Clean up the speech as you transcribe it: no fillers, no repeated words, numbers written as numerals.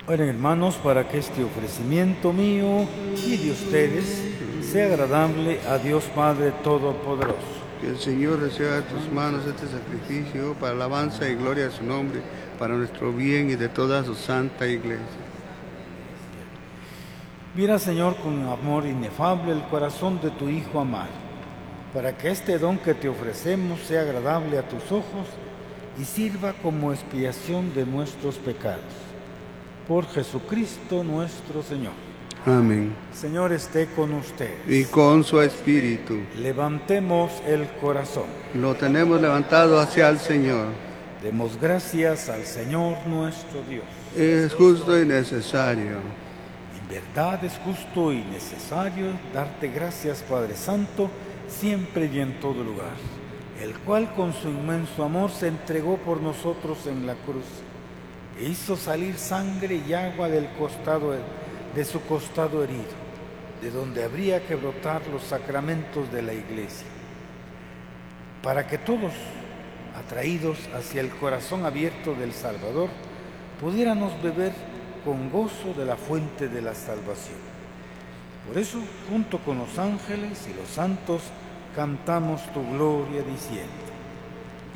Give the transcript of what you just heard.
Oren, hermanos, para que este ofrecimiento mío y de ustedes sea agradable a Dios Padre Todopoderoso. Que el Señor reciba de tus manos este sacrificio para alabanza y gloria de su nombre, para nuestro bien y de toda su santa iglesia. Mira, Señor, con amor inefable el corazón de tu Hijo amado, para que este don que te ofrecemos sea agradable a tus ojos y sirva como expiación de nuestros pecados. Por Jesucristo nuestro Señor. Amén. Señor esté con ustedes. Y con su espíritu. Levantemos el corazón. Lo tenemos levantado hacia el Señor. Demos gracias al Señor nuestro Dios. Es justo y necesario. En verdad es justo y necesario darte gracias, Padre Santo, siempre y en todo lugar, el cual con su inmenso amor se entregó por nosotros en la cruz e hizo salir sangre y agua de su costado herido, de donde habría que brotar los sacramentos de la Iglesia, para que todos, atraídos hacia el corazón abierto del Salvador, pudiéramos beber con gozo de la fuente de la salvación. Por eso, junto con los ángeles y los santos, cantamos tu gloria diciendo: